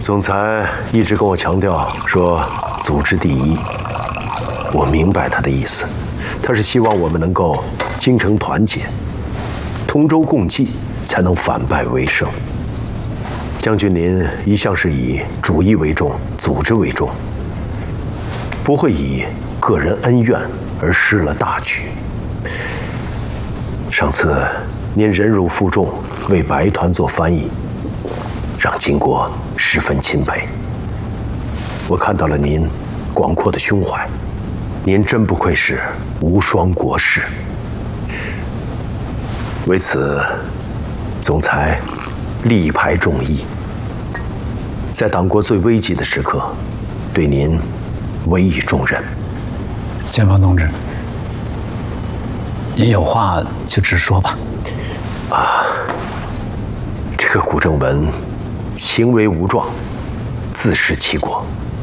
总裁一直跟我强调说组织第一，我明白他的意思，他是希望我们能够精诚团结，同舟共济，才能反败为胜。将军您一向是以主义为重，组织为重，不会以个人恩怨而失了大局。上次您忍辱负重，为白团做翻译，让金国十分钦佩。我看到了您广阔的胸怀，您真不愧是无双国士。为此，总裁力排众议，在党国最危急的时刻，对您委以重任。 建锋同志，您有话就直说吧。 这个古正文行为无状，自食其果。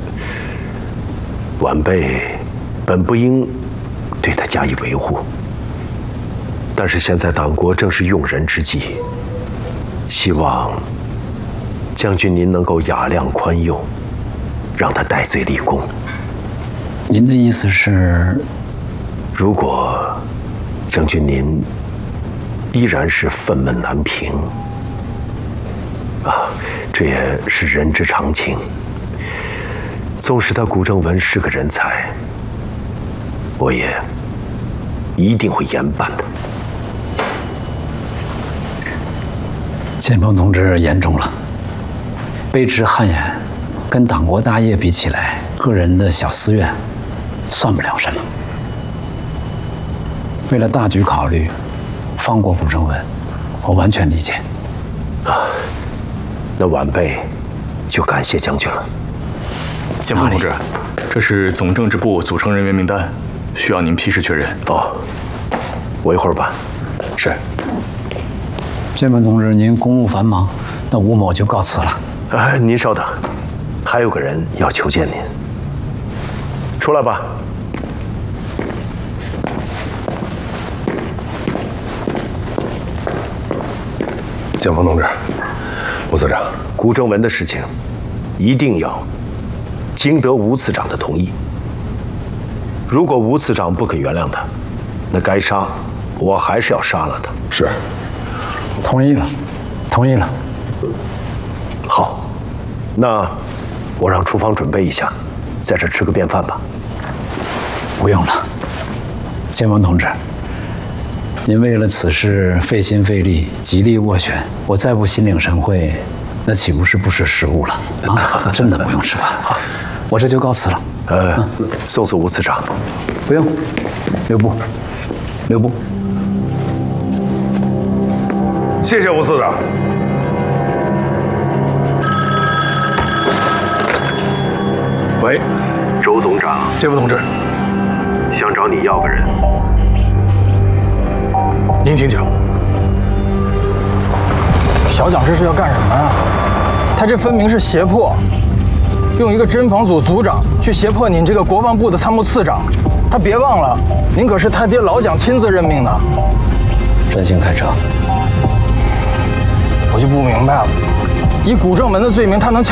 晚辈本不应对他加以维护，但是现在党国正是用人之际，希望将军您能够雅量宽宥，让他戴罪立功。 您的意思是， 如果将军您依然是愤懑难平，这也是人之常情。纵使他古正文是个人才，我也一定会严办的。 建锋同志言重了，卑职汗颜，跟党国大业比起来，个人的小私怨算不了什么。为了大局考虑，放过古正文，我完全理解。 那晚辈就感谢将军了。 建锋同志，这是总政治部组成人员名单，需要您批示确认。 我一会儿办。 是。 建锋同志，您公务繁忙，那吴某就告辞了。 您稍等，还有个人要求见您。出来吧。 建锋同志，吴次长， 古正文的事情，一定要经得吴次长的同意。如果吴次长不肯原谅他，那该杀，我还是要杀了他。 是。 同意了，同意了。 好，那我让厨房准备一下，在这吃个便饭吧。 不用了，建锋同志，您为了此事费心费力，极力斡旋，我再不心领神会，那岂不是不识时务了啊？真的不用吃饭了，我这就告辞了。 送吴次长。 不用，留步，留步。 谢谢吴次长。喂， 周总长， 建锋同志， 想找你要个人。 您请讲。 小蒋这是要干什么啊？他这分明是胁迫，用一个侦防组组长去胁迫您这个国防部的参谋次长。他别忘了，您可是他爹老蒋亲自任命的。 专心开车。 我就不明白了，以古正文的罪名，他能